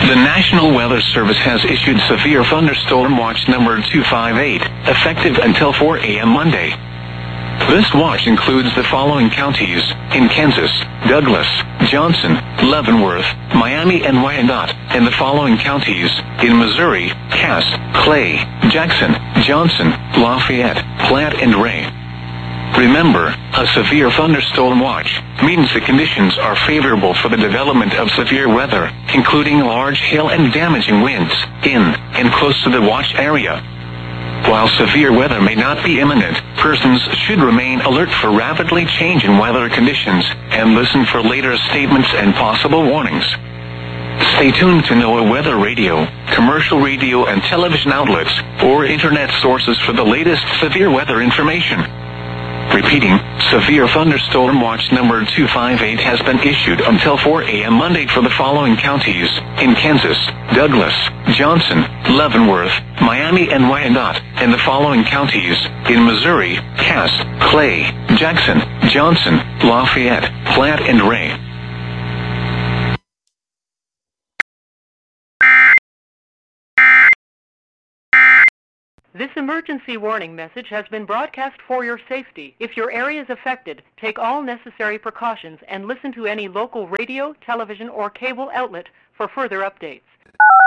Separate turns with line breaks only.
The National Weather Service has issued severe thunderstorm watch number 258, effective until 4 a.m. Monday. This watch includes the following counties in Kansas: Douglas, Johnson, Leavenworth, Miami, and Wyandotte, and the following counties in Missouri: Cass, Clay, Jackson, Johnson, Lafayette, Platte, and Ray. Remember, a severe thunderstorm watch means the conditions are favorable for the development of severe weather, including large hail and damaging winds, in and close to the watch area. While severe weather may not be imminent, persons should remain alert for rapidly changing weather conditions and listen for later statements and possible warnings. Stay tuned to NOAA Weather Radio, commercial radio and television outlets, or internet sources for the latest severe weather information. Repeating, severe thunderstorm watch number 258 has been issued until 4 a.m. Monday for the following counties in Kansas: Douglas, Johnson, Leavenworth, Miami, and Wyandotte, and the following counties in Missouri: Cass, Clay, Jackson, Johnson, Lafayette, Platte, and Ray.
This emergency warning message has been broadcast for your safety. If your area is affected, take all necessary precautions and listen to any local radio, television, or cable outlet for further updates.